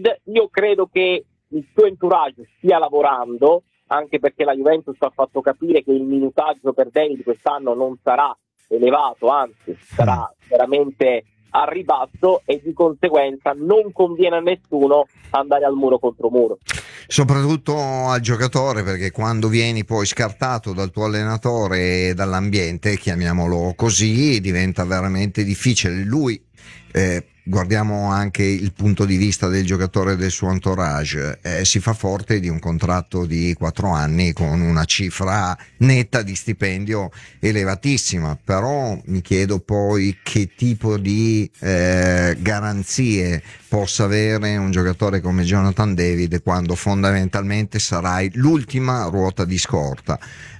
David, io credo che il suo entourage stia lavorando, anche perché la Juventus ha fatto capire che il minutaggio per David quest'anno non sarà elevato, anzi sarà veramente a ribasso, e di conseguenza non conviene a nessuno andare al muro contro muro. Soprattutto al giocatore, perché quando vieni poi scartato dal tuo allenatore e dall'ambiente, chiamiamolo così, diventa veramente difficile. Lui, guardiamo anche il punto di vista del giocatore e del suo entourage, si fa forte di un contratto di 4 anni con una cifra netta di stipendio elevatissima, però mi chiedo poi che tipo di garanzie possa avere un giocatore come Jonathan David quando fondamentalmente sarai l'ultima ruota di scorta.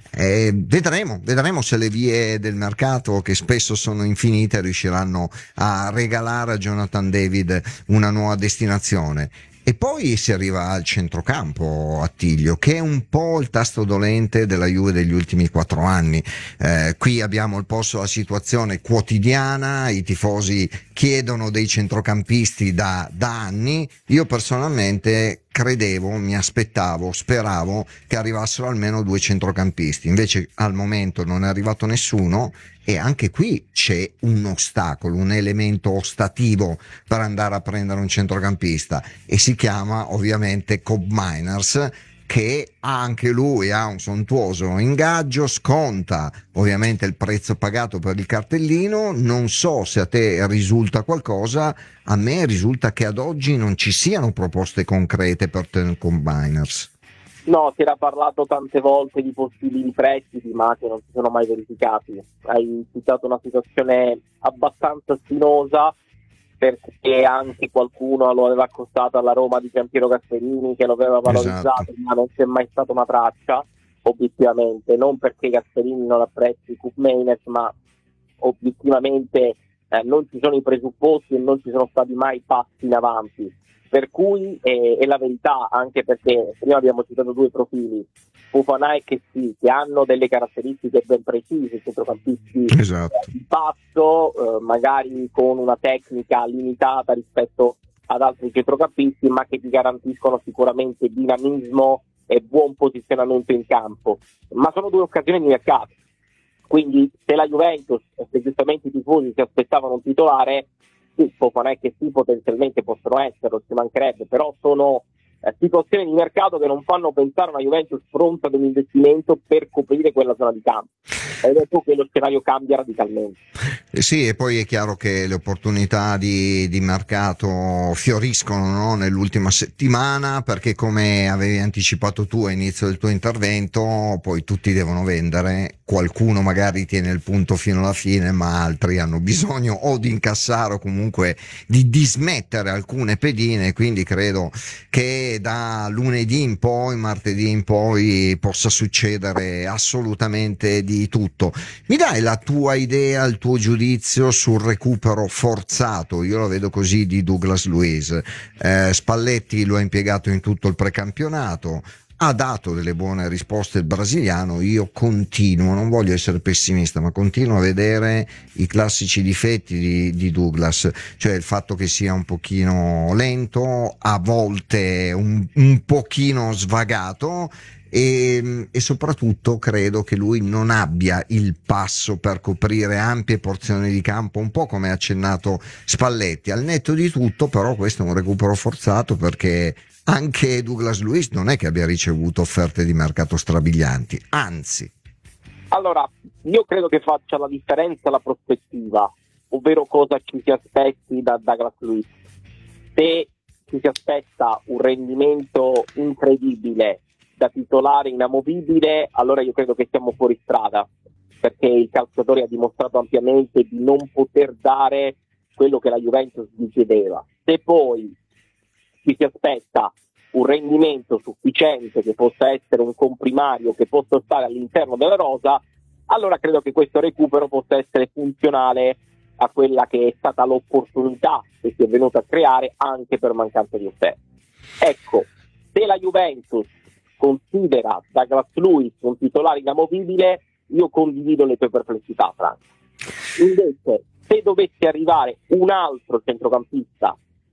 Vedremo se le vie del mercato, che spesso sono infinite, riusciranno a regalare a Jonathan David una nuova destinazione. E poi si arriva al centrocampo, Attilio, che è un po' il tasto dolente della Juve degli ultimi 4 anni. Qui abbiamo il posto alla situazione quotidiana, i tifosi chiedono dei centrocampisti da anni. Io personalmente credevo, mi aspettavo, speravo che arrivassero almeno 2 centrocampisti, invece al momento non è arrivato nessuno, e anche qui c'è un ostacolo, un elemento ostativo per andare a prendere un centrocampista, e si chiama ovviamente Cobb Miners, che anche lui ha un sontuoso ingaggio, sconta ovviamente il prezzo pagato per il cartellino. Non so se a te risulta qualcosa, a me risulta che ad oggi non ci siano proposte concrete per Cobb Miners. No, si era parlato tante volte di possibili prestiti, ma che non si sono mai verificati. Hai citato una situazione abbastanza spinosa, perché anche qualcuno lo aveva accostato alla Roma di Giampiero Gasperini, che lo aveva valorizzato, esatto, ma non c'è mai stata una traccia, obiettivamente, non perché Gasperini non apprezzi Cobb Miners, ma obiettivamente non ci sono i presupposti e non ci sono stati mai passi in avanti. Per cui è la verità, anche perché prima abbiamo citato 2 profili, Fofana e Kessie, che hanno delle caratteristiche ben precise, centrocampisti, esatto, di passo, magari con una tecnica limitata rispetto ad altri centrocampisti, ma che ti garantiscono sicuramente dinamismo e buon posizionamento in campo. Ma sono 2 occasioni di mercato, quindi se la Juventus, se giustamente i tifosi si aspettavano un titolare, sì, Fofana e Kessie potenzialmente possono esserlo, ci mancherebbe, però sono situazioni di mercato che non fanno pensare a una Juventus pronta ad un investimento per coprire quella zona di campo. E dopo che lo scenario cambia radicalmente. Sì, e poi è chiaro che le opportunità di mercato fioriscono, no? Nell'ultima settimana, perché come avevi anticipato tu all'inizio del tuo intervento, poi tutti devono vendere, qualcuno magari tiene il punto fino alla fine, ma altri hanno bisogno o di incassare o comunque di dismettere alcune pedine, quindi credo che da lunedì in poi, martedì in poi, possa succedere assolutamente di tutto. Mi dai la tua idea, il tuo giudizio sul recupero forzato, io lo vedo così, di Douglas Luiz? Spalletti lo ha impiegato in tutto il precampionato, ha dato delle buone risposte il brasiliano. Io continuo, non voglio essere pessimista, ma continuo a vedere i classici difetti di Douglas, cioè il fatto che sia un pochino lento, a volte un pochino svagato, e soprattutto credo che lui non abbia il passo per coprire ampie porzioni di campo, un po' come ha accennato Spalletti. Al netto di tutto, però, questo è un recupero forzato, perché anche Douglas Luiz non è che abbia ricevuto offerte di mercato strabilianti, anzi. Allora, io credo che faccia la differenza la prospettiva, ovvero cosa ci si aspetti da Douglas Luiz. Se ci si aspetta un rendimento incredibile da titolare inamovibile, allora io credo che siamo fuori strada, perché il calciatore ha dimostrato ampiamente di non poter dare quello che la Juventus gli chiedeva. Se poi ci si aspetta un rendimento sufficiente, che possa essere un comprimario, che possa stare all'interno della rosa, allora credo che questo recupero possa essere funzionale a quella che è stata l'opportunità che si è venuta a creare anche per mancanza di offerte. Ecco, se la Juventus considera Douglas Luiz un titolare inamovibile, io condivido le tue perplessità, Franco. Invece, se dovesse arrivare un altro centrocampista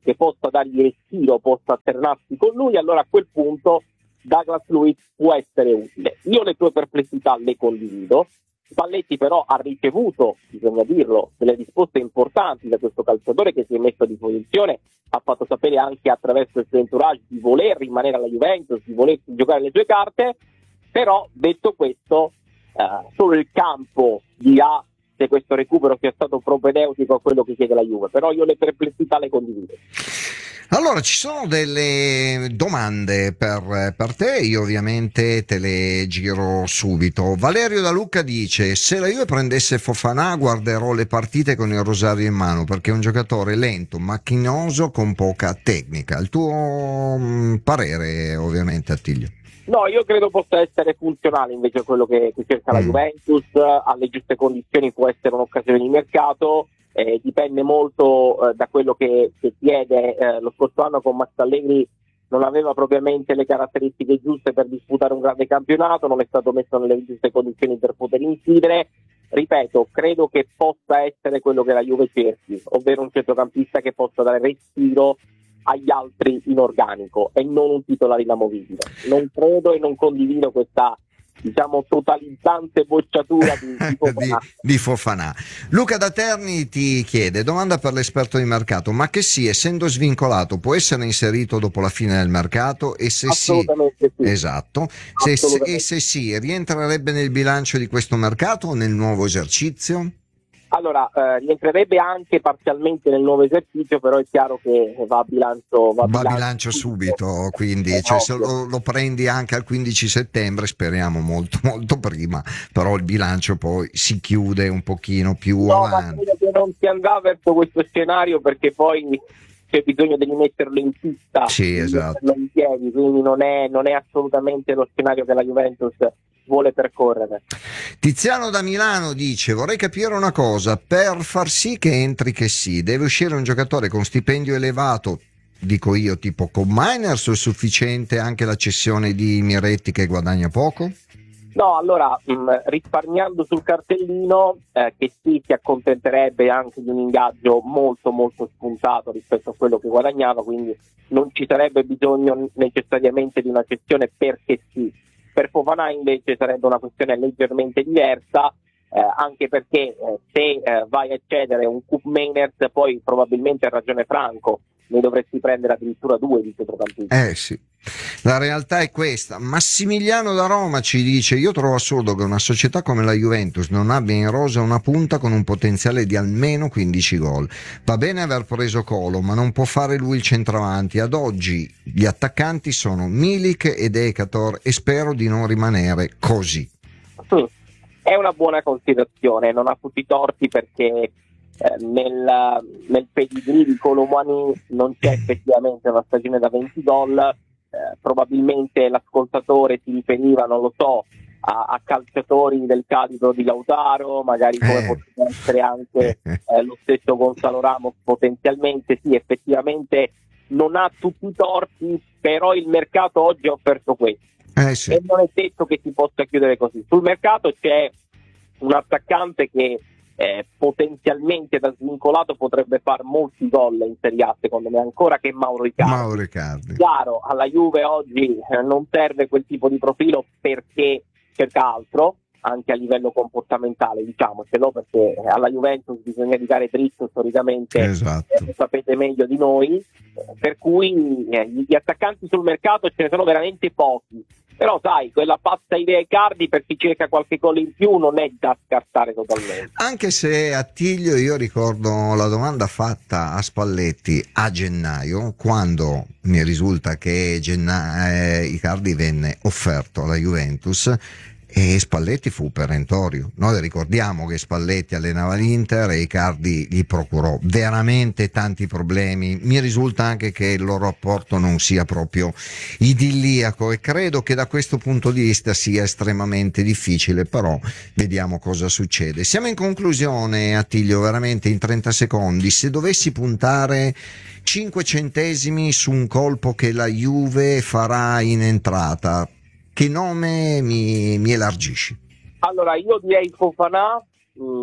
che possa dargli respiro, possa alternarsi con lui, allora a quel punto Douglas Luiz può essere utile. Io le tue perplessità le condivido. Spalletti però ha ricevuto, bisogna dirlo, delle risposte importanti da questo calciatore che si è messo a disposizione, ha fatto sapere anche attraverso il suo entourage di voler rimanere alla Juventus, di volersi giocare le sue carte, però detto questo, solo il campo dirà se questo recupero sia stato propedeutico a quello che chiede la Juve, però io le perplessità le condivido. Allora, ci sono delle domande per te, io ovviamente te le giro subito. Valerio da Lucca dice: se la Juve prendesse Fofana guarderò le partite con il rosario in mano, perché è un giocatore lento, macchinoso, con poca tecnica. Il tuo parere, ovviamente, Attilio. No, io credo possa essere funzionale invece a quello che cerca la Juventus, alle giuste condizioni può essere un'occasione di mercato. Dipende molto da quello che chiede. Lo scorso anno con Max Allegri non aveva propriamente le caratteristiche giuste per disputare un grande campionato, non è stato messo nelle giuste condizioni per poter incidere. Ripeto, credo che possa essere quello che la Juve cerchi, ovvero un centrocampista che possa dare respiro agli altri in organico e non un titolare inamovibile. Non credo e non condivido questa, diciamo, totalizzante bocciatura di Fofana. di Fofana. Luca da Terni ti chiede: domanda per l'esperto di mercato, ma che sì, essendo svincolato può essere inserito dopo la fine del mercato? E se Assolutamente sì. Esatto, e se sì, rientrerebbe nel bilancio di questo mercato o nel nuovo esercizio? Allora, rientrerebbe anche parzialmente nel nuovo esercizio, però è chiaro che va a bilancio subito, quindi cioè, se lo prendi anche al 15 settembre, speriamo molto molto prima, però il bilancio poi si chiude un pochino più avanti. Ma credo che non si andrà verso questo scenario, perché poi c'è bisogno di metterlo in pista, sì, esatto, metterlo in piedi, quindi non è assolutamente lo scenario che la Juventus vuole percorrere. Tiziano da Milano dice: vorrei capire una cosa, per far sì che entri che sì, deve uscire un giocatore con stipendio elevato, dico io, tipo con Miners, o è sufficiente anche la cessione di Miretti che guadagna poco? No, allora, risparmiando sul cartellino, che sì, si accontenterebbe anche di un ingaggio molto molto spuntato rispetto a quello che guadagnava, quindi non ci sarebbe bisogno necessariamente di una cessione perché sì. Per Fofana invece sarebbe una questione leggermente diversa, anche perché se vai a cedere un Koop Mainers, poi probabilmente ha ragione Franco, ne dovresti prendere addirittura 2 di centrocampisti. Sì, la realtà è questa. Massimiliano da Roma ci dice: io trovo assurdo che una società come la Juventus non abbia in rosa una punta con un potenziale di almeno 15 gol. Va bene aver preso Colo, ma non può fare lui il centravanti. Ad oggi gli attaccanti sono Milik ed Ekator e spero di non rimanere così. È una buona considerazione, non ha tutti i torti, perché nel pedigree di Colomani non c'è effettivamente una stagione da 20 gol. Probabilmente l'ascoltatore si riferiva, non lo so, a calciatori del calibro di Lautaro, magari come potrebbe essere anche lo stesso Gonzalo Ramos potenzialmente. Sì, effettivamente non ha tutti i torti, però il mercato oggi ha offerto questo. Sì. E non è detto che si possa chiudere così. Sul mercato c'è un attaccante che potenzialmente da svincolato potrebbe far molti gol in Serie A, secondo me, ancora che Mauro Icardi. Chiaro, alla Juve oggi non serve quel tipo di profilo, perché cerca altro, anche a livello comportamentale, diciamocelo, perché alla Juventus bisogna dare dritto storicamente, esatto. Lo sapete meglio di noi, per cui gli attaccanti sul mercato ce ne sono veramente pochi. Però sai, quella pazza idea Icardi, per chi cerca qualche gol in più, non è da scartare totalmente. Anche se, Attilio, io ricordo la domanda fatta a Spalletti a gennaio, quando mi risulta che Icardi venne offerto alla Juventus, e Spalletti fu perentorio. Noi ricordiamo che Spalletti allenava l'Inter e Icardi gli procurò veramente tanti problemi. Mi risulta anche che il loro rapporto non sia proprio idilliaco, e credo che da questo punto di vista sia estremamente difficile, però vediamo cosa succede. Siamo in conclusione, Attilio, veramente in 30 secondi. Se dovessi puntare 5 centesimi su un colpo che la Juve farà in entrata, che nome mi elargisci? Allora, io direi Fofana,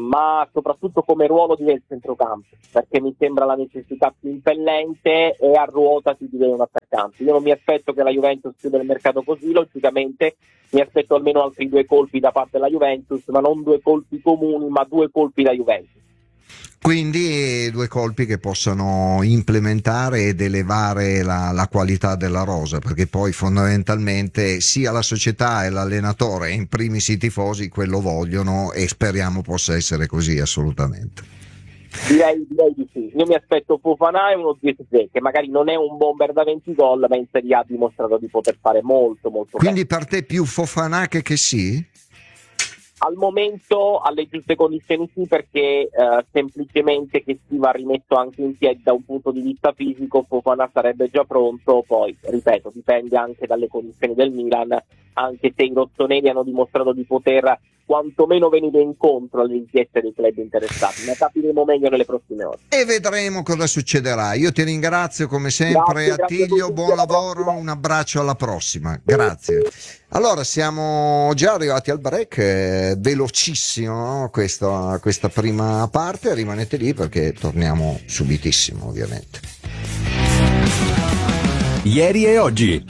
ma soprattutto come ruolo del centrocampo, perché mi sembra la necessità più impellente, e a ruota si diventa un attaccante. Io non mi aspetto che la Juventus chiuda il mercato così, logicamente mi aspetto almeno altri 2 colpi da parte della Juventus, ma non 2 colpi comuni, ma 2 colpi da Juventus. Quindi 2 colpi che possano implementare ed elevare la qualità della rosa, perché poi fondamentalmente sia la società e l'allenatore, e in primis i tifosi, quello vogliono, e speriamo possa essere così assolutamente. Direi di sì. Io mi aspetto Fofana e uno Zirkzee, che magari non è un bomber da 20 gol, ma in Serie A ha dimostrato di poter fare molto Quindi bene. per te più Fofana che sì? Al momento alle giuste condizioni sì, perché semplicemente che si va rimesso anche in piedi da un punto di vista fisico. Fofana sarebbe già pronto, poi ripeto dipende anche dalle condizioni del Milan, anche se i rossoneri hanno dimostrato di poter quantomeno venire incontro alle richieste dei club interessati, ma capiremo meglio nelle prossime ore. E vedremo cosa succederà. Io ti ringrazio come sempre, Grazie Attilio, buon lavoro, un abbraccio, alla prossima. Grazie. Allora, siamo già arrivati al break, velocissimo, no? questa prima parte, rimanete lì perché torniamo subitissimo, ovviamente. Ieri e oggi.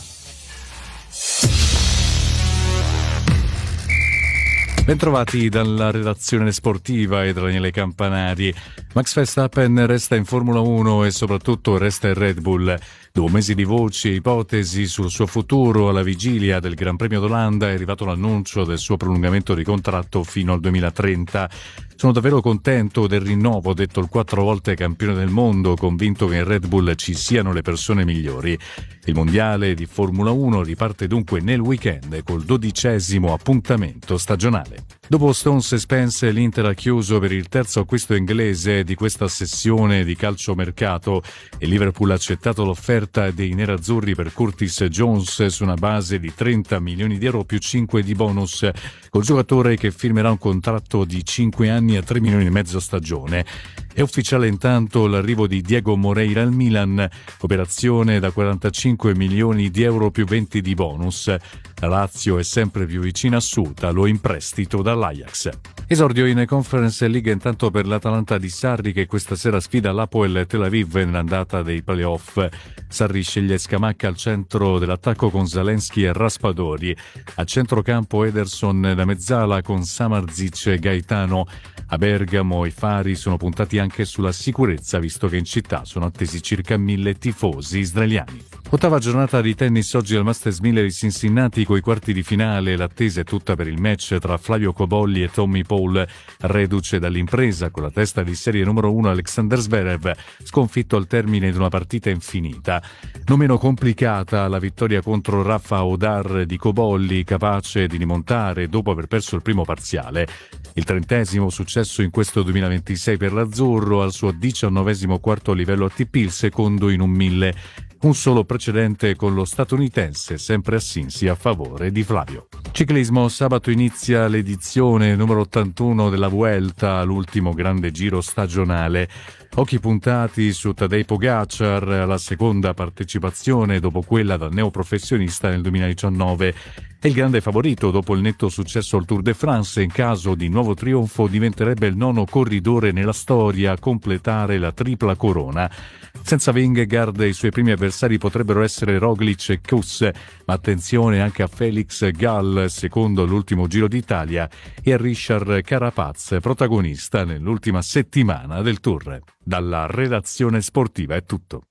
Bentrovati dalla redazione sportiva e da Daniele Campanari. Max Verstappen resta in Formula 1 e soprattutto resta in Red Bull. Dopo mesi di voci e ipotesi sul suo futuro, alla vigilia del Gran Premio d'Olanda è arrivato l'annuncio del suo prolungamento di contratto fino al 2030. Sono davvero contento del rinnovo, detto il 4 volte campione del mondo, convinto che in Red Bull ci siano le persone migliori. Il mondiale di Formula 1 riparte dunque nel weekend col 12° appuntamento stagionale. Dopo Stones e Spence, l'Inter ha chiuso per il terzo acquisto inglese di questa sessione di calciomercato e Liverpool ha accettato l'offerta dei nerazzurri per Curtis Jones su una base di 30 milioni di euro più 5 di bonus, col giocatore che firmerà un contratto di 5 anni a 3 milioni e mezzo a stagione. È ufficiale intanto l'arrivo di Diego Moreira al Milan, operazione da 45 milioni di euro più 20 di bonus. La Lazio è sempre più vicina a Sultalo in prestito dall'Ajax. Esordio in Conference League intanto per l'Atalanta di Sarri, che questa sera sfida l'Hapoel Tel Aviv nell'andata dei playoff. Sarri sceglie Scamacca al centro dell'attacco con Zalewski e Raspadori. A centrocampo Ederson da mezzala con Samardzic e Gaetano. A Bergamo i fari sono puntati anche sulla sicurezza, visto che in città sono attesi circa 1000 tifosi israeliani. Ottava giornata di tennis oggi al Masters 1000 di Cincinnati, coi quarti di finale. L'attesa è tutta per il match tra Flavio Cobolli e Tommy Paul, reduce dall'impresa con la testa di serie numero 1 Alexander Zverev, sconfitto al termine di una partita infinita. Non meno complicata la vittoria contro Rafa Odar di Cobolli, capace di rimontare dopo aver perso il primo parziale. Il 30° successo in questo 2026 per l'azzurro, al suo 19° quarto livello ATP, il secondo in un 1000. Un solo precedente con lo statunitense, sempre a Cincy, a favore di Flavio. Ciclismo, sabato inizia l'edizione numero 81 della Vuelta, l'ultimo grande giro stagionale. Occhi puntati su Tadej Pogačar, la seconda partecipazione dopo quella da neoprofessionista nel 2019. È il grande favorito dopo il netto successo al Tour de France. In caso di nuovo trionfo diventerebbe il 9° corridore nella storia a completare la tripla corona. Senza Vingegaard i suoi primi avversari potrebbero essere Roglic e Kuss, ma attenzione anche a Felix Gall, secondo l'ultimo Giro d'Italia, e a Richard Carapaz, protagonista nell'ultima settimana del Tour. Dalla redazione sportiva è tutto.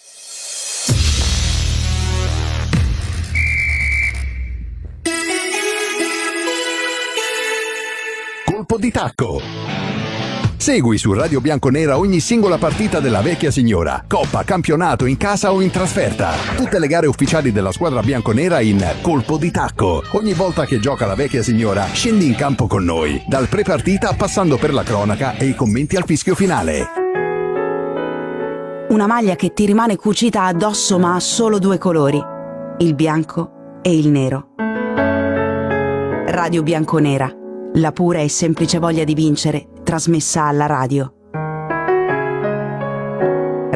Colpo di tacco. Segui su Radio Bianconera ogni singola partita della vecchia signora, coppa, campionato, in casa o in trasferta. Tutte le gare ufficiali della squadra bianconera in Colpo di tacco. Ogni volta che gioca la vecchia signora, scendi in campo con noi, dal pre-partita passando per la cronaca e i commenti al fischio finale. Una maglia che ti rimane cucita addosso ma ha solo 2 colori, il bianco e il nero. Radio Bianconera, la pura e semplice voglia di vincere, trasmessa alla radio.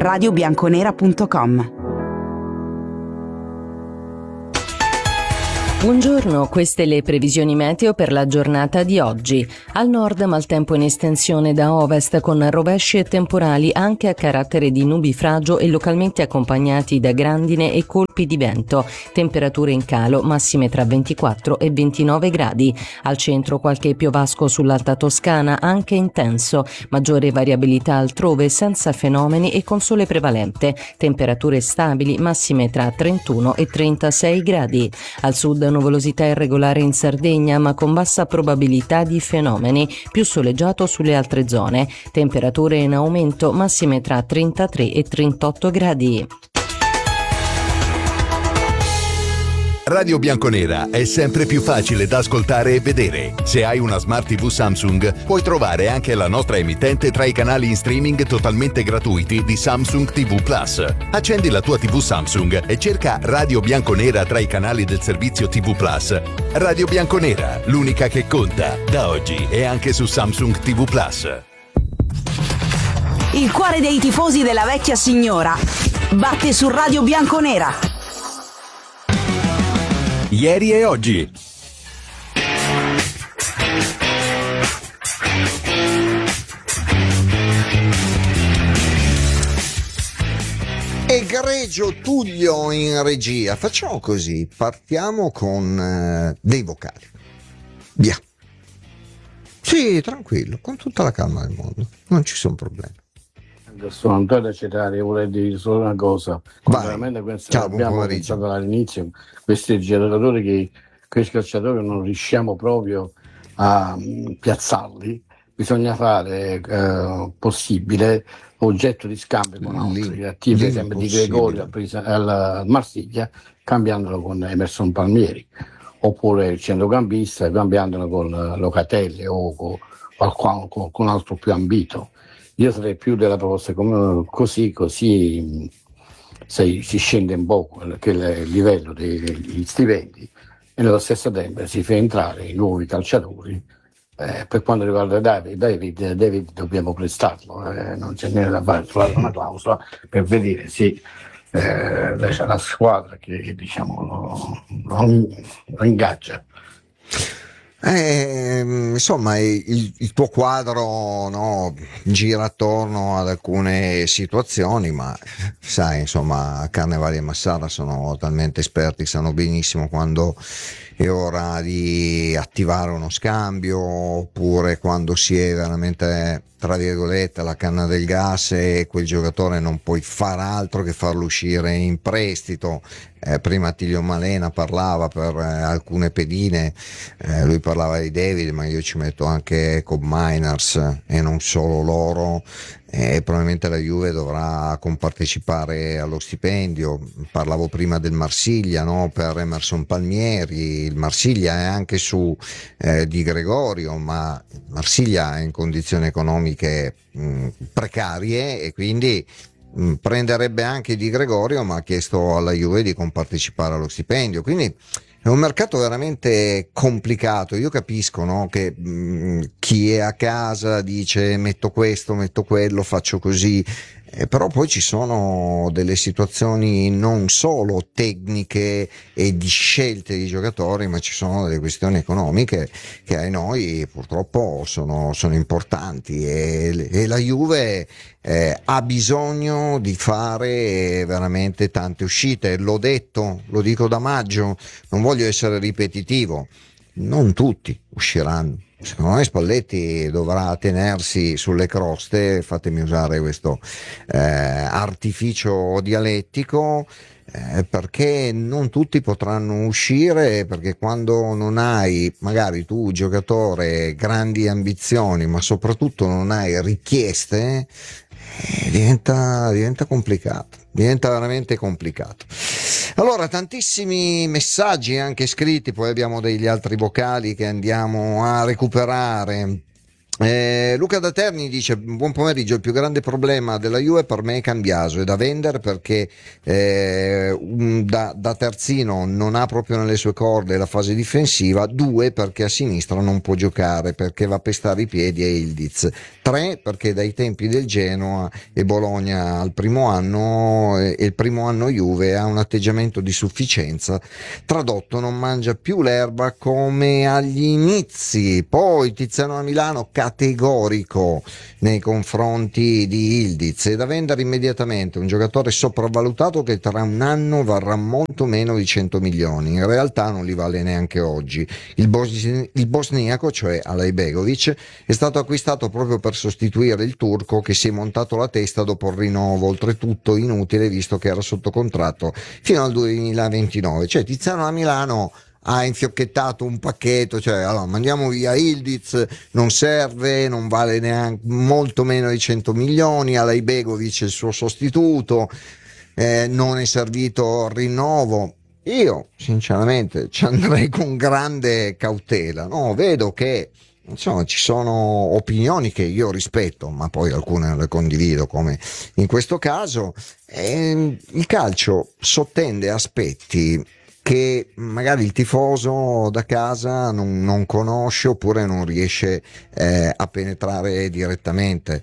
radiobianconera.com. Buongiorno, queste le previsioni meteo per la giornata di oggi. Al nord maltempo in estensione da ovest con rovesci e temporali anche a carattere di nubifragio e localmente accompagnati da grandine e colpi di vento. Temperature in calo, massime tra 24 e 29 gradi. Al centro qualche piovasco sull'Alta Toscana, anche intenso. Maggiore variabilità altrove senza fenomeni e con sole prevalente. Temperature stabili, massime tra 31 e 36 gradi. Al sud nuvolosità irregolare in Sardegna ma con bassa probabilità di fenomeni, più soleggiato sulle altre zone. Temperature in aumento, massime tra 33 e 38 gradi. Radio Bianconera è sempre più facile da ascoltare e vedere. Se hai una Smart TV Samsung, puoi trovare anche la nostra emittente tra i canali in streaming totalmente gratuiti di Samsung TV Plus. Accendi la tua TV Samsung e cerca Radio Bianconera tra i canali del servizio TV Plus. Radio Bianconera, l'unica che conta, da oggi e anche su Samsung TV Plus. Il cuore dei tifosi della vecchia signora batte su Radio Bianconera. Ieri e oggi. Egregio Tullio in regia. Facciamo così, partiamo con dei vocali. Via. Sì, tranquillo, con tutta la calma del mondo, non ci sono problemi. Sono Antonio Cetari, vorrei dire solo una cosa. Veramente questo abbiamo pensato all'inizio, questi giocatori che questi calciatori non riusciamo proprio a piazzarli, bisogna fare possibile oggetto di scambio con altri attivi, per esempio di Gregorio al Marsiglia, cambiandolo con Emerson Palmieri, oppure il centrocampista cambiandolo con Locatelli o con un altro più ambito. Io sarei più della proposta così si scende un po' il livello degli stipendi e nello stesso tempo si fa entrare i nuovi calciatori. Per quanto riguarda David dobbiamo prestarlo, non c'è niente da fare, trovare una clausola per vedere se la squadra che diciamo lo ingaggia. Insomma, il tuo quadro, no, gira attorno ad alcune situazioni, ma sai, insomma, Carnevali e Massara sono talmente esperti, sanno benissimo quando è ora di attivare uno scambio oppure quando si è veramente, tra virgolette, alla canna del gas e quel giocatore non puoi far altro che farlo uscire in prestito. Prima Attilio Malena parlava per alcune pedine, lui parlava di David, ma io ci metto anche Cobb Miners e non solo loro. Probabilmente la Juve dovrà compartecipare allo stipendio. Parlavo prima del Marsiglia, no? Per Emerson Palmieri, il Marsiglia è anche su Di Gregorio, ma il Marsiglia è in condizioni economiche precarie e quindi prenderebbe anche Di Gregorio, ma ha chiesto alla Juve di compartecipare allo stipendio, quindi è un mercato veramente complicato. Io capisco, no, che chi è a casa dice metto questo, metto quello, faccio così, però poi ci sono delle situazioni non solo tecniche e di scelte di giocatori, ma ci sono delle questioni economiche che ai noi purtroppo sono importanti e la Juve ha bisogno di fare veramente tante uscite. L'ho detto, lo dico da maggio, non voglio essere ripetitivo, non tutti usciranno. Secondo me Spalletti dovrà tenersi sulle croste, fatemi usare questo artificio dialettico, perché non tutti potranno uscire, perché quando non hai, magari tu giocatore, grandi ambizioni, ma soprattutto non hai richieste, diventa complicato, diventa veramente complicato. Allora, tantissimi messaggi anche scritti, poi abbiamo degli altri vocali che andiamo a recuperare. Luca da Terni dice: buon pomeriggio, il più grande problema della Juve per me è Cambiaso, è da vendere perché da terzino non ha proprio nelle sue corde la fase difensiva, 2 perché a sinistra non può giocare perché va a pestare i piedi a Ildiz, 3 perché dai tempi del Genoa e Bologna al primo anno e il primo anno Juve ha un atteggiamento di sufficienza, tradotto non mangia più l'erba come agli inizi. Poi Tiziano a Milano categorico nei confronti di Ildiz, è da vendere immediatamente, un giocatore sopravvalutato che tra un anno varrà molto meno di 100 milioni, in realtà non li vale neanche oggi. Il bosniaco, cioè Alajbegovic, è stato acquistato proprio per sostituire il turco che si è montato la testa dopo il rinnovo, oltretutto inutile visto che era sotto contratto fino al 2029. Cioè Tiziano a Milano ha infiocchettato un pacchetto, cioè allora mandiamo via Ildiz, non serve, non vale neanche molto meno di 100 milioni, Alajbegovic il suo sostituto, non è servito il rinnovo. Io sinceramente ci andrei con grande cautela, no? Vedo che insomma ci sono opinioni che io rispetto, ma poi alcune non le condivido, come in questo caso. Il calcio sottende aspetti che magari il tifoso da casa non conosce oppure non riesce a penetrare direttamente.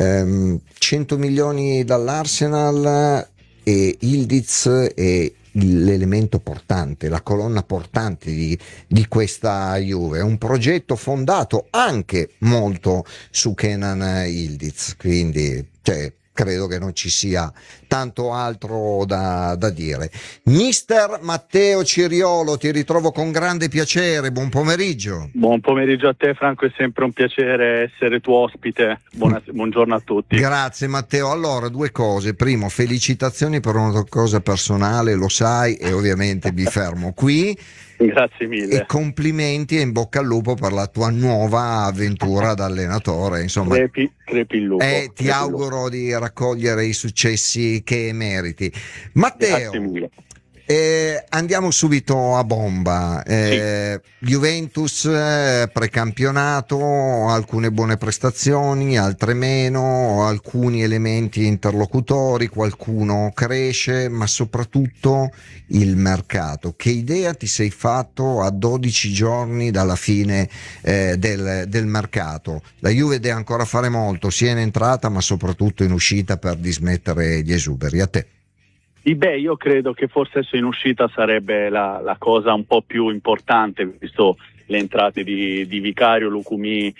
100 milioni dall'Arsenal e Ildiz e l'elemento portante, la colonna portante di questa Juve, un progetto fondato anche molto su Kenan Ildiz, quindi credo che non ci sia tanto altro da dire. Mister Matteo Ciriolo, ti ritrovo con grande piacere, buon pomeriggio. Buon pomeriggio a te Franco, è sempre un piacere essere tuo ospite, buongiorno a tutti. Grazie Matteo. Allora, 2 cose: primo, felicitazioni per una cosa personale, lo sai, e ovviamente mi fermo qui. Grazie mille. E complimenti e in bocca al lupo per la tua nuova avventura da allenatore. Insomma, crepi il lupo. Ti auguro di raccogliere i successi che meriti. Matteo, grazie mille. Andiamo subito a bomba. Sì. Juventus precampionato, alcune buone prestazioni, altre meno, alcuni elementi interlocutori, qualcuno cresce, ma soprattutto il mercato. Che idea ti sei fatto a 12 giorni dalla fine del mercato? La Juve deve ancora fare molto, sia in entrata ma soprattutto in uscita, per dismettere gli esuberi. A te. Io credo che forse adesso in uscita sarebbe la cosa un po' più importante, visto le entrate di Vicario, Lucumí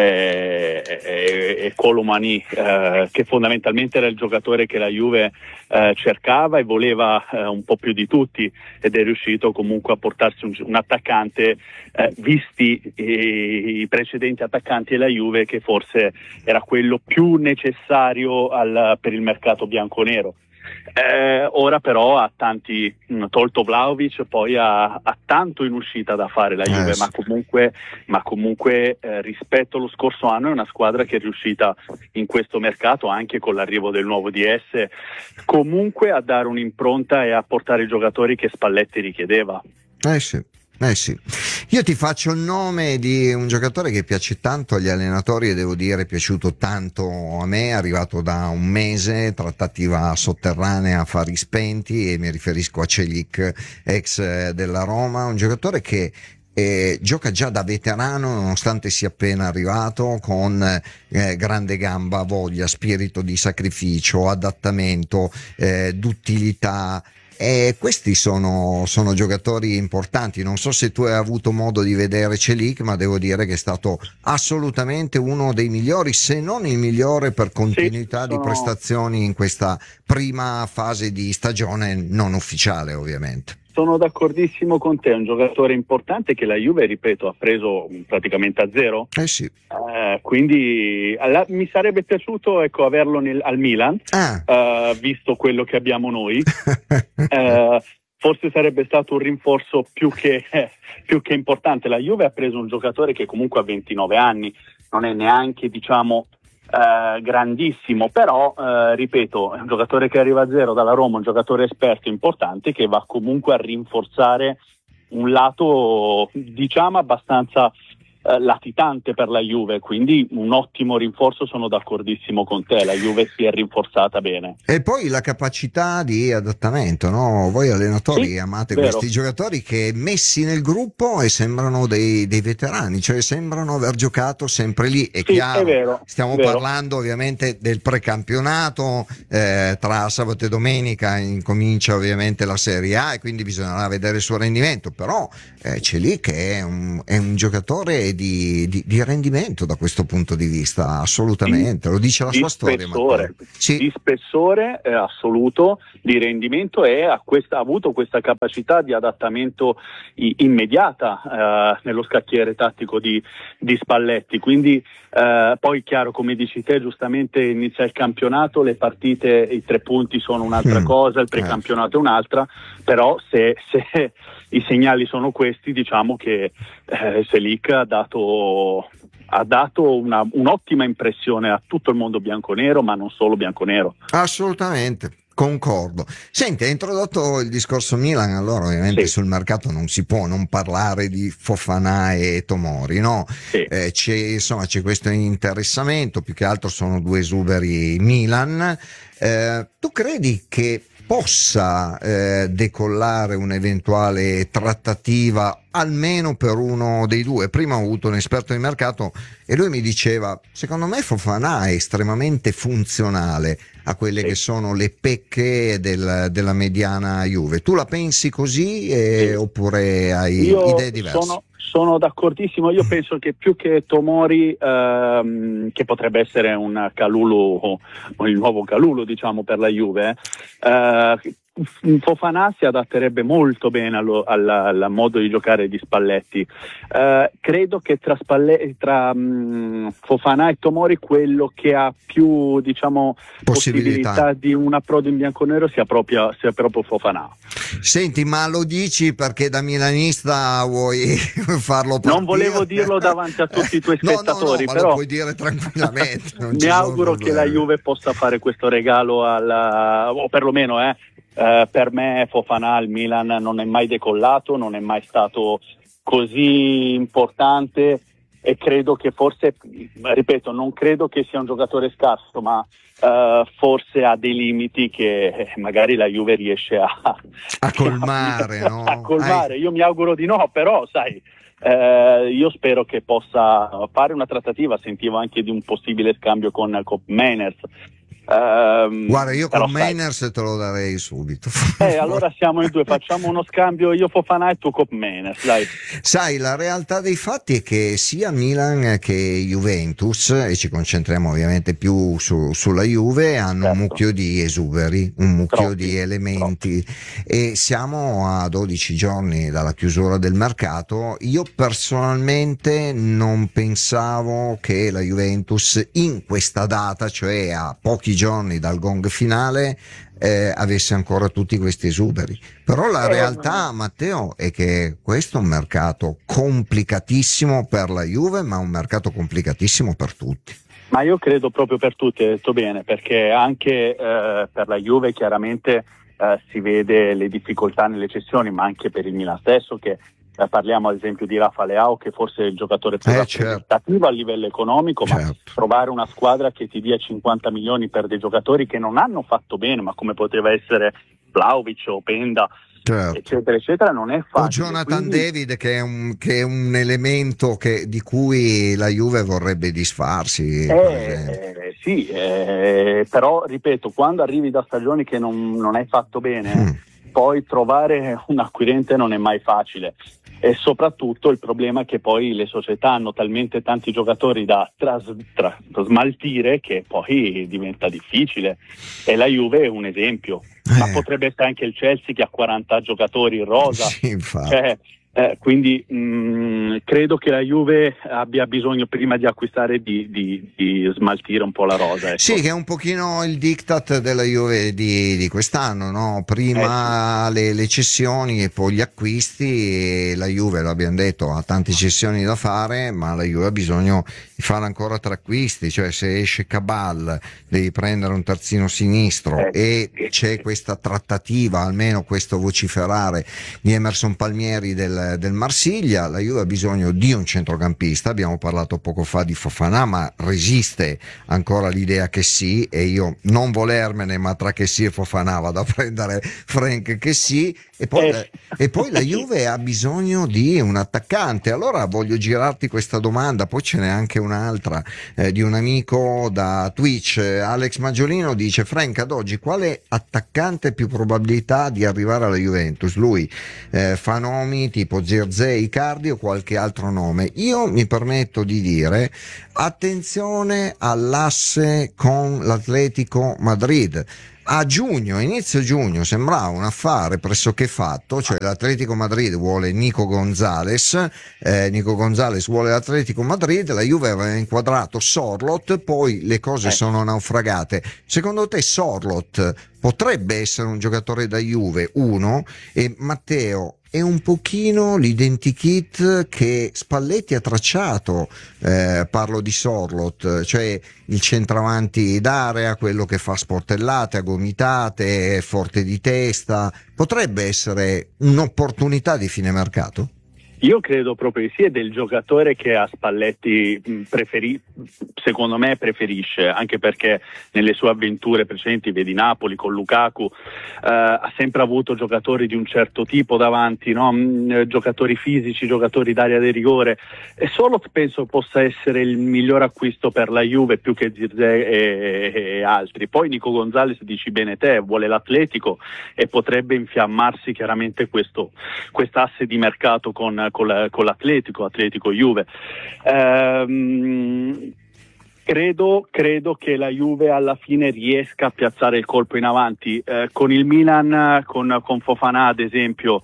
e Colomani, che fondamentalmente era il giocatore che la Juve cercava e voleva un po' più di tutti, ed è riuscito comunque a portarsi un attaccante, visti i precedenti attaccanti della Juve, che forse era quello più necessario per il mercato bianconero. Ora però ha tanti, tolto Vlahovic, poi ha tanto in uscita da fare la Juve, sì. ma comunque rispetto allo scorso anno è una squadra che è riuscita in questo mercato, anche con l'arrivo del nuovo DS, comunque a dare un'impronta e a portare i giocatori che Spalletti richiedeva. Sì. Io ti faccio il nome di un giocatore che piace tanto agli allenatori e devo dire è piaciuto tanto a me, è arrivato da un mese, trattativa sotterranea, affari spenti, e mi riferisco a Celik, ex della Roma, un giocatore che gioca già da veterano nonostante sia appena arrivato, con grande gamba, voglia, spirito di sacrificio, adattamento, duttilità. Questi sono giocatori importanti. Non so se tu hai avuto modo di vedere Celik, ma devo dire che è stato assolutamente uno dei migliori, se non il migliore, per continuità di prestazioni in questa prima fase di stagione non ufficiale, ovviamente. Sono d'accordissimo con te, è un giocatore importante che la Juve, ripeto, ha preso praticamente a zero. Sì. Quindi mi sarebbe piaciuto averlo al Milan, visto quello che abbiamo noi. Forse sarebbe stato un rinforzo più che importante. La Juve ha preso un giocatore che comunque ha 29 anni, non è neanche, grandissimo, però ripeto, è un giocatore che arriva a zero dalla Roma, un giocatore esperto, importante, che va comunque a rinforzare un lato abbastanza latitante per la Juve, quindi un ottimo rinforzo, sono d'accordissimo con te, la Juve si è rinforzata bene. E poi la capacità di adattamento, no? Voi allenatori Sì, amate vero. questi giocatori che messi nel gruppo e sembrano dei veterani, cioè sembrano aver giocato sempre lì, è Sì, chiaro, è vero, stiamo è vero. parlando ovviamente del precampionato, tra sabato e domenica incomincia ovviamente la Serie A e quindi bisognerà vedere il suo rendimento, però c'è lì che è un giocatore di rendimento da questo punto di vista, assolutamente, lo dice la sua storia. Di spessore assoluto, di rendimento, e ha avuto questa capacità di adattamento immediata nello scacchiere tattico di Spalletti, quindi poi chiaro, come dici te giustamente, inizia il campionato, le partite, i 3 punti sono un'altra cosa, il precampionato è un'altra, però se i segnali sono questi, diciamo che Selic ha dato un'ottima impressione a tutto il mondo bianconero, ma non solo bianconero. Assolutamente, concordo. Senti, hai introdotto il discorso Milan, allora ovviamente sul mercato non si può non parlare di Fofana e Tomori, no? Sì. C'è questo interessamento, più che altro sono 2 esuberi Milan. Tu credi che possa decollare un'eventuale trattativa almeno per uno dei 2? Prima ho avuto un esperto di mercato e lui mi diceva: secondo me Fofana è estremamente funzionale a quelle che sono le pecche della mediana Juve. Tu la pensi così oppure hai idee diverse? Sono d'accordissimo, io penso che più che Tomori, che potrebbe essere un Kalulu, il nuovo Kalulu diciamo per la Juve, Fofana si adatterebbe molto bene al modo di giocare di Spalletti. Credo che tra Fofana e Tomori quello che ha più, diciamo, possibilità di un approdo in bianconero sia proprio Fofana. Senti, ma lo dici perché da milanista vuoi farlo partire? Non volevo dirlo davanti a tutti i tuoi spettatori, ma però lo puoi dire tranquillamente. mi auguro che la Juve possa fare questo regalo o perlomeno per me Fofana al Milan non è mai decollato, non è mai stato così importante, e credo che forse, ripeto, non credo che sia un giocatore scarso, ma forse ha dei limiti che magari la Juve riesce a colmare, no? A colmare. Io mi auguro di no, però sai, io spero che possa fare una trattativa. Sentivo anche di un possibile scambio con Meiners. Guarda, io con Meiners te lo darei subito. Allora siamo in 2, facciamo uno scambio, io Fofana e tu con Meiners, dai. Sai, la realtà dei fatti è che sia Milan che Juventus, e ci concentriamo ovviamente più sulla Juve, hanno un mucchio di esuberi, un mucchio di elementi, e siamo a 12 giorni dalla chiusura del mercato. Io personalmente non pensavo che la Juventus in questa data, cioè a pochi giorni dal gong finale, avesse ancora tutti questi esuberi. Però la realtà, Matteo, è che questo è un mercato complicatissimo per la Juve, ma un mercato complicatissimo per tutti. Ma io credo proprio per tutti, hai detto bene, perché anche per la Juve chiaramente si vede le difficoltà nelle cessioni, ma anche per il Milan stesso, che parliamo ad esempio di Rafa Leao, che forse è il giocatore più rappresentativo a livello economico, ma trovare una squadra che ti dia 50 milioni per dei giocatori che non hanno fatto bene, ma come poteva essere Vlahovic o Penda, eccetera eccetera, non è facile. O Jonathan David, che è un elemento di cui la Juve vorrebbe disfarsi. Però ripeto, quando arrivi da stagioni che non hai fatto bene, poi trovare un acquirente non è mai facile. E soprattutto il problema è che poi le società hanno talmente tanti giocatori da smaltire che poi diventa difficile, e la Juve è un esempio, ma potrebbe essere anche il Chelsea che ha 40 giocatori in rosa. Quindi credo che la Juve abbia bisogno prima di acquistare di smaltire un po' la rosa, ecco. Sì, che è un pochino il diktat della Juve di quest'anno, no? Prima le cessioni e poi gli acquisti, e la Juve, lo abbiamo detto, ha tante cessioni da fare, ma la Juve ha bisogno di fare ancora 3 acquisti, cioè se esce Cabal devi prendere un terzino sinistro, e c'è questa trattativa, almeno questo vociferare di Emerson Palmieri del del Marsiglia. La Juve ha bisogno di un centrocampista, abbiamo parlato poco fa di Fofana, ma resiste ancora l'idea che sì, e io non volermene, ma tra che sì e Fofana vado a prendere Frank che sì. E poi la Juve ha bisogno di un attaccante. Allora voglio girarti questa domanda, poi ce n'è anche un'altra di un amico da Twitch. Alex Maggiolino dice: Frank, ad oggi quale attaccante più probabilità di arrivare alla Juventus? Lui fa nomi tipo Zirkzee, Icardi o qualche altro nome. Io mi permetto di dire attenzione all'asse con l'Atletico Madrid. A giugno, inizio giugno, sembrava un affare pressoché fatto, cioè l'Atletico Madrid vuole Nico Gonzalez vuole l'Atletico Madrid, la Juve aveva inquadrato Sorloth, poi le cose sono naufragate. Secondo te Sorloth potrebbe essere un giocatore da Juve, uno? E Matteo, è un pochino l'identikit che Spalletti ha tracciato, parlo di Sorloth, cioè il centravanti d'area, quello che fa sportellate, a gomitate, forte di testa. Potrebbe essere un'opportunità di fine mercato? Io credo proprio di sì, è del giocatore che a Spalletti secondo me preferisce, anche perché nelle sue avventure precedenti, vedi Napoli con Lukaku, ha sempre avuto giocatori di un certo tipo davanti, no? Giocatori fisici, giocatori d'area di rigore, e solo penso possa essere il miglior acquisto per la Juve più che Zirkzee e altri. Poi Nico Gonzalez, dici bene te, vuole l'Atletico e potrebbe infiammarsi chiaramente quest'asse di mercato con l'Atletico Juve. Credo che la Juve alla fine riesca a piazzare il colpo in avanti. Con il Milan, con Fofana ad esempio,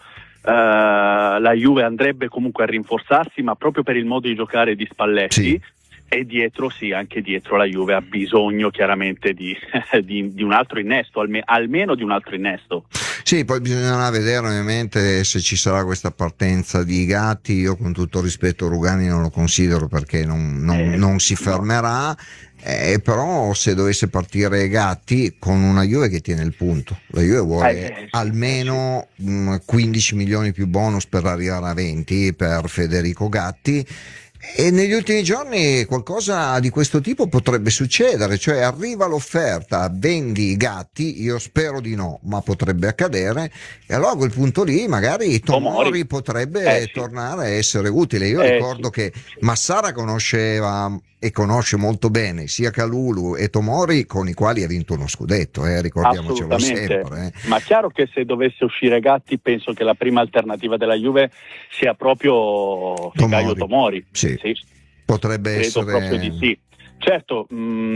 la Juve andrebbe comunque a rinforzarsi, ma proprio per il modo di giocare di Spalletti. Sì. E dietro, sì, anche dietro la Juve ha bisogno chiaramente di un altro innesto, almeno di un altro innesto. Sì, poi bisognerà vedere ovviamente se ci sarà questa partenza di Gatti. Io con tutto rispetto Rugani non lo considero, perché non si fermerà, però se dovesse partire Gatti con una Juve che tiene il punto, la Juve vuole almeno 15 milioni più bonus per arrivare a 20 per Federico Gatti. E negli ultimi giorni qualcosa di questo tipo potrebbe succedere, cioè arriva l'offerta, vendi Gatti, io spero di no, ma potrebbe accadere, e allora a quel punto lì magari Tomori potrebbe tornare a essere utile. Io ricordo che Massara conosceva e conosce molto bene sia Kalulu e Tomori, con i quali ha vinto uno scudetto, ricordiamocelo sempre. Ma chiaro che se dovesse uscire Gatti, penso che la prima alternativa della Juve sia proprio Fikayo Tomori. Sì. Potrebbe credo essere. Proprio di sì. Certo,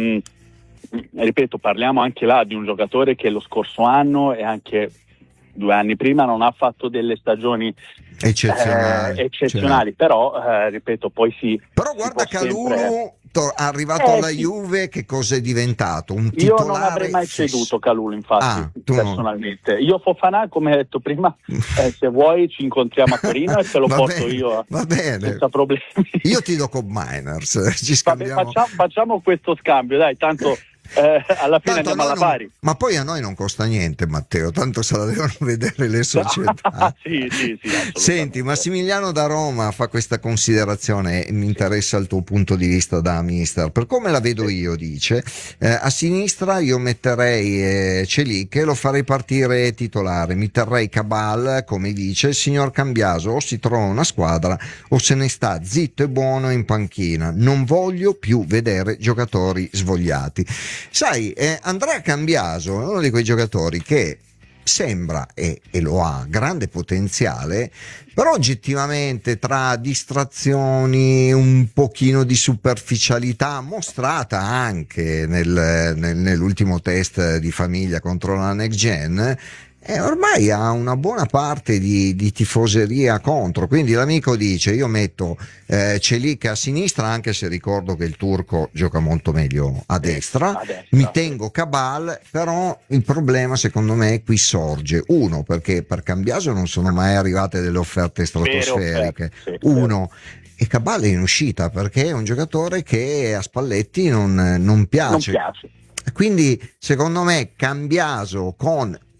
ripeto, parliamo anche là di un giocatore che lo scorso anno e anche 2 anni prima non ha fatto delle stagioni eccezionali, però ripeto, poi sì. Però guarda Kalulu arrivato alla Juve, che cosa è diventato? Un titolare. Io non avrei mai ceduto Kalulu, infatti, personalmente. Io Fofana, come hai detto prima, se vuoi ci incontriamo a Torino e te lo porto io senza problemi. Io ti do Cobb Miners, ci scambiamo. Facciamo questo scambio, dai, tanto alla fine andiamo alla pari. Ma poi a noi non costa niente, Matteo, tanto se la devono vedere le società. Sì, Senti, Massimiliano da Roma fa questa considerazione e mi interessa il tuo punto di vista da mister. Per come la vedo io, dice, a sinistra io metterei Celic e lo farei partire titolare, mi terrei Cabal, come dice il signor Cambiaso, o si trova una squadra o se ne sta zitto e buono in panchina, non voglio più vedere giocatori svogliati. Sai, Andrea Cambiaso è uno di quei giocatori che sembra, e lo ha, grande potenziale, però oggettivamente tra distrazioni, un pochino di superficialità mostrata anche nell'ultimo test di famiglia contro la Next Gen, ormai ha una buona parte di tifoseria contro, quindi l'amico dice io metto Celic a sinistra, anche se ricordo che il turco gioca molto meglio a destra, mi tengo Cabal, però il problema secondo me qui sorge, uno, perché per Cambiaso non sono mai arrivate delle offerte stratosferiche, e Cabal è in uscita perché è un giocatore che a Spalletti non piace. Quindi secondo me Cambiaso con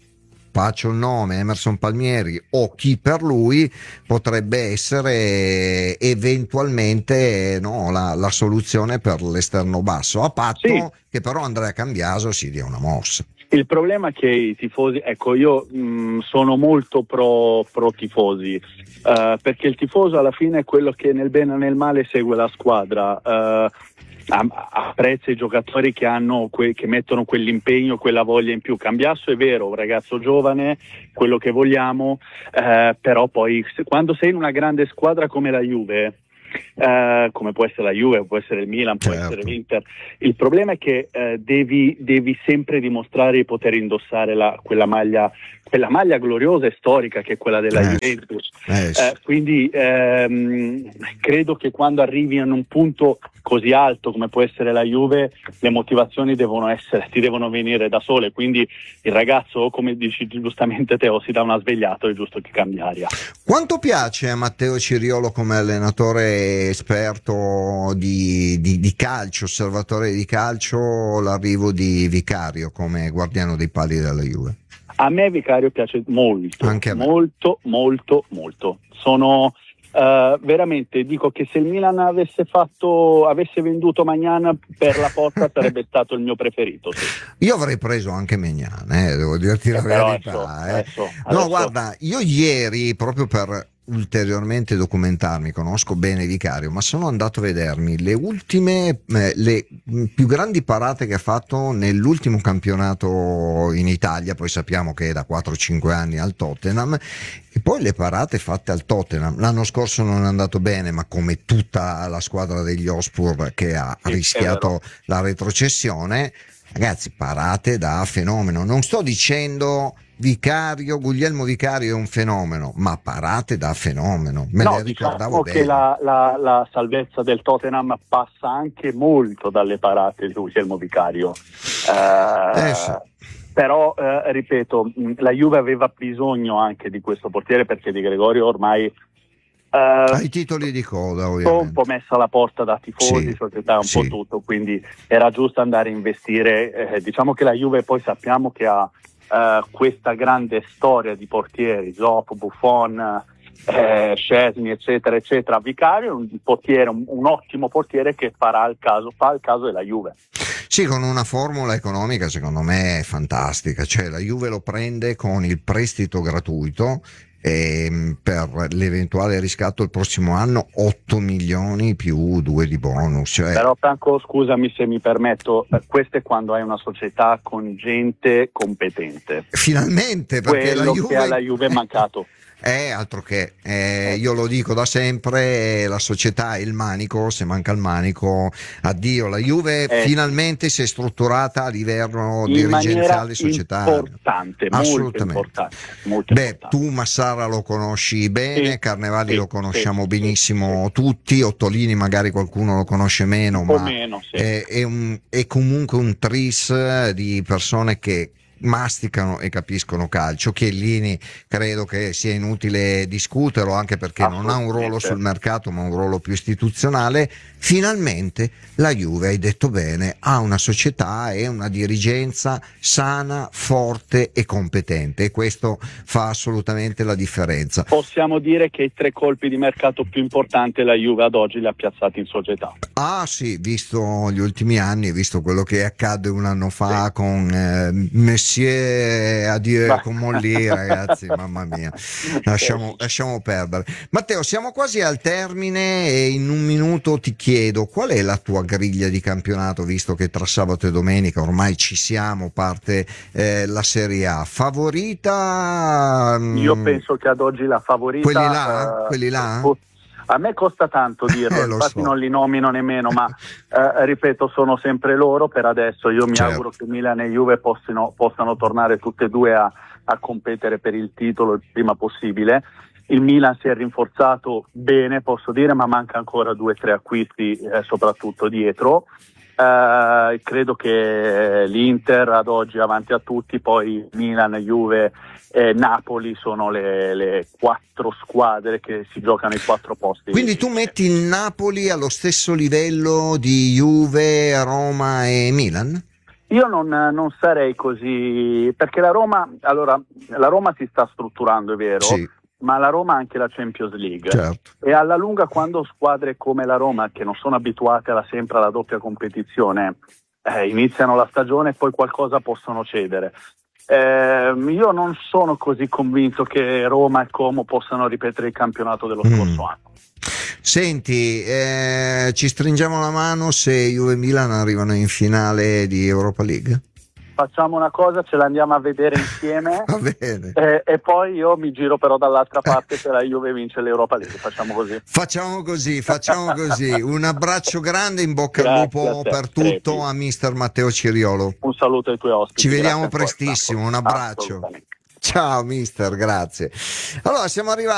faccio il nome, Emerson Palmieri o chi per lui, potrebbe essere eventualmente la soluzione per l'esterno basso, a patto che però Andrea Cambiaso si dia una mossa. Il problema è che i tifosi, ecco, io sono molto pro tifosi, perché il tifoso alla fine è quello che nel bene e nel male segue la squadra, apprezza i giocatori che mettono quell'impegno, quella voglia in più. Cambiasso è vero, un ragazzo giovane, quello che vogliamo, però poi quando sei in una grande squadra come la Juve, come può essere la Juve, può essere il Milan, può essere l'Inter, il problema è che devi sempre dimostrare di poter indossare quella maglia gloriosa e storica che è quella della Juventus. Quindi credo che quando arrivi in un punto così alto come può essere la Juve, le motivazioni ti devono venire da sole, quindi il ragazzo, come dici giustamente Teo, si dà una svegliata, è giusto che cambia aria. Quanto piace a Matteo Ciriolo come allenatore esperto di calcio, osservatore di calcio, l'arrivo di Vicario come guardiano dei pali della Juve? A me Vicario piace molto, anche a me. molto. Sono veramente, dico che se il Milan avesse venduto Maignan per la porta sarebbe stato il mio preferito. Sì. Io avrei preso anche Maignan, devo dirti la verità. Adesso. No, guarda, io ieri, proprio per ulteriormente documentarmi, conosco bene Vicario, ma sono andato a vedermi le ultime, le più grandi parate che ha fatto nell'ultimo campionato in Italia. Poi sappiamo che è da 4-5 anni al Tottenham, e poi le parate fatte al Tottenham. L'anno scorso non è andato bene, ma come tutta la squadra degli Hotspur che ha rischiato la retrocessione, ragazzi, parate da fenomeno. Non sto dicendo Guglielmo Vicario è un fenomeno, ma parate da fenomeno, le ricordavo bene. Che la salvezza del Tottenham passa anche molto dalle parate di Guglielmo Vicario, sì. Però ripeto, la Juve aveva bisogno anche di questo portiere, perché Di Gregorio ormai ai titoli di coda, ovviamente, un po' messa alla porta da tifosi, società, un po' tutto, quindi era giusto andare a investire. Diciamo che la Juve poi sappiamo che ha questa grande storia di portieri, Zoff, Buffon, Szczesny, eccetera eccetera. Vicario è un ottimo portiere che fa il caso della Juve. Sì, con una formula economica secondo me fantastica, cioè la Juve lo prende con il prestito gratuito e per l'eventuale riscatto il prossimo anno 8 milioni più 2 di bonus. Però Franco, scusami se mi permetto, questo è quando hai una società con gente competente. Finalmente, perché quello che alla Juve è mancato. Altro che, io lo dico da sempre, la società è il manico, se manca il manico addio. La Juve finalmente si è strutturata a livello dirigenziale societario. Importante, assolutamente. Molto importante. Tu Massara lo conosci bene, Carnevali lo conosciamo benissimo tutti, Ottolini magari qualcuno lo conosce meno, ma meno, è comunque un tris di persone che masticano e capiscono calcio. Chiellini credo che sia inutile discuterlo, anche perché non ha un ruolo sul mercato ma un ruolo più istituzionale. Finalmente la Juve, hai detto bene, ha una società e una dirigenza sana, forte e competente, e questo fa assolutamente la differenza. Possiamo dire che i 3 colpi di mercato più importanti la Juve ad oggi li ha piazzati in società. Sì, visto gli ultimi anni, visto quello che accadde un anno fa con Messier, addio con Molli, ragazzi, mamma mia, lasciamo perdere. Matteo, siamo quasi al termine e in un minuto ti chiedo qual è la tua griglia di campionato, visto che tra sabato e domenica ormai ci siamo, parte la Serie A. Favorita? Io penso che ad oggi la favorita, quelli là? A me costa tanto dirlo, infatti non li nomino nemmeno, ma ripeto, sono sempre loro per adesso. Io mi auguro che Milan e Juve possano tornare tutte e due a competere per il titolo il prima possibile. Il Milan si è rinforzato bene, posso dire, ma manca ancora 2 o 3 acquisti, soprattutto dietro. Credo che l'Inter ad oggi avanti a tutti, poi Milan, Juve e Napoli sono le 4 squadre che si giocano i 4 posti. Quindi tu metti il Napoli allo stesso livello di Juve, Roma e Milan? Io non sarei così, perché la Roma si sta strutturando, è vero, sì, ma la Roma ha anche la Champions League, certo, e alla lunga, quando squadre come la Roma, che non sono abituate sempre alla doppia competizione, iniziano la stagione e poi qualcosa possono cedere. Io non sono così convinto che Roma e Como possano ripetere il campionato dello scorso anno. Senti, ci stringiamo la mano se Juve e Milan arrivano in finale di Europa League? Facciamo una cosa, ce la andiamo a vedere insieme. Va bene. E poi io mi giro però dall'altra parte se la Juve vince l'Europa League. Facciamo così. Un abbraccio grande, in bocca al lupo per tutto a mister Matteo Ciriolo. Un saluto ai tuoi ospiti. Ci vediamo prestissimo, un abbraccio. Ciao mister, grazie. Allora siamo arrivati